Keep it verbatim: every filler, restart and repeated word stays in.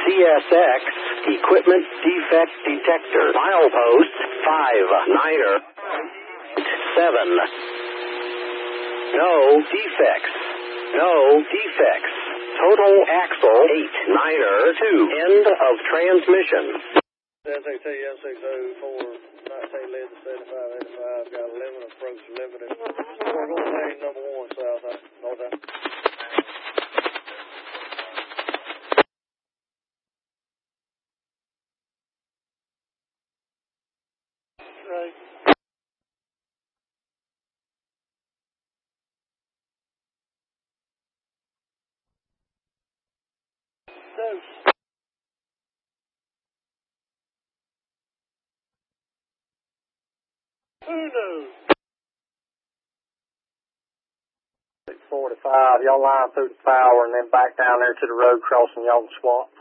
C S X Equipment Defect Detector. Milepost five niner seven. No defects. No defects. Total axle eight niner two. End of transmission. S A T S six oh four nineteen lead to seventy-five eighty-five. Got eleven approach limited. We're going lane number one south. North end. Right. Dose. Who knows? six forty-five, y'all line through the power and then back down there to the road crossing y'all swamp.